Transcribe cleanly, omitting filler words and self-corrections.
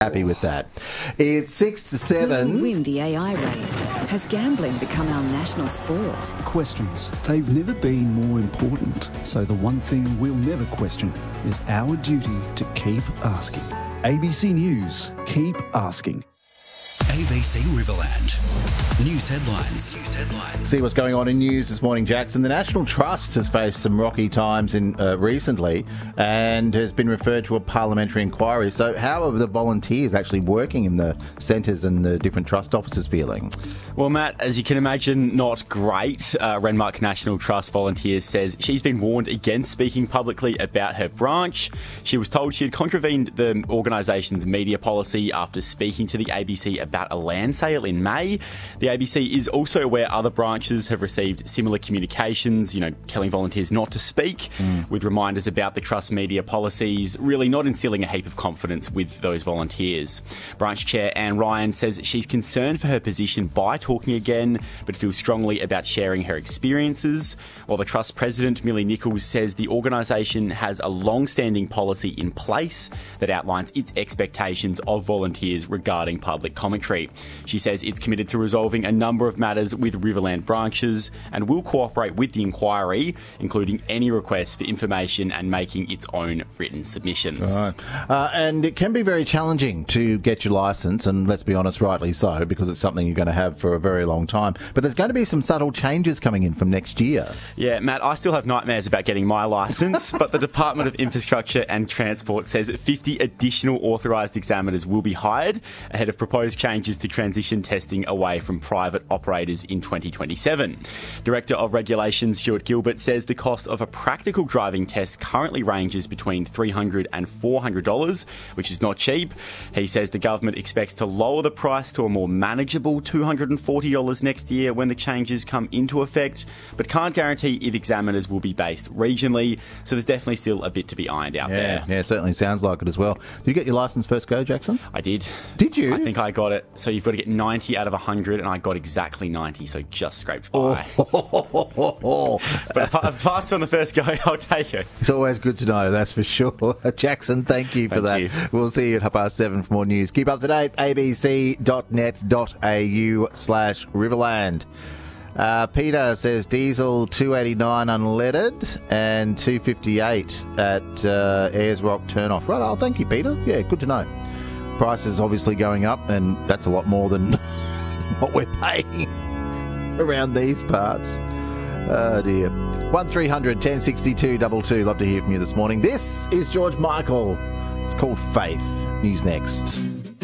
Happy with that. It's 6 to 7. Who will win the AI race? Has gambling become our national sport? Questions. They've never been more important. So the one thing we'll never question is our duty to keep asking. ABC News. Keep asking. ABC Riverland. News headlines. See what's going on in news this morning, Jackson. The National Trust has faced some rocky times recently and has been referred to a parliamentary inquiry. So how are the volunteers actually working in the centres and the different trust offices feeling? Well, Matt, as you can imagine, not great. Renmark National Trust volunteers says she's been warned against speaking publicly about her branch. She was told she had contravened the organisation's media policy after speaking to the ABC about a land sale in May. The ABC is also aware other branches have received similar communications, telling volunteers not to speak, with reminders about the Trust media policies, really not instilling a heap of confidence with those volunteers. Branch Chair Anne Ryan says she's concerned for her position by talking again, but feels strongly about sharing her experiences, while the Trust President, Millie Nichols, says the organisation has a long-standing policy in place that outlines its expectations of volunteers regarding public commentary. She says it's committed to resolving a number of matters with Riverland branches and will cooperate with the inquiry, including any requests for information and making its own written submissions. Right. And it can be very challenging to get your licence, and let's be honest, rightly so, because it's something you're going to have for a very long time. But there's going to be some subtle changes coming in from next year. Yeah, Matt, I still have nightmares about getting my licence, but the Department of Infrastructure and Transport says 50 additional authorised examiners will be hired ahead of proposed changes to transition testing away from private operators in 2027. Director of Regulations Stuart Gilbert says the cost of a practical driving test currently ranges between $300 and $400, which is not cheap. He says the government expects to lower the price to a more manageable $240 next year when the changes come into effect, but can't guarantee if examiners will be based regionally, so there's definitely still a bit to be ironed out there. Yeah, certainly sounds like it as well. Did you get your licence first go, Jackson? I did. Did you? I think I got it. So you've got to get 90 out of 100, and I got exactly 90, so just scraped by. But if I passed on the first go, I'll take it. It's always good to know, that's for sure. Jackson, thank you for that. We'll see you at 7:30 for more news. Keep up to date, abc.net.au/Riverland. Peter says diesel $2.89 unleaded and $2.58 at Ayers Rock turnoff. Right, oh, thank you, Peter. Yeah, good to know. Prices obviously going up, and that's a lot more than what we're paying around these parts. Oh dear. 1300 1062 22. Love to hear from you this morning. This is George Michael. It's called Faith. News next.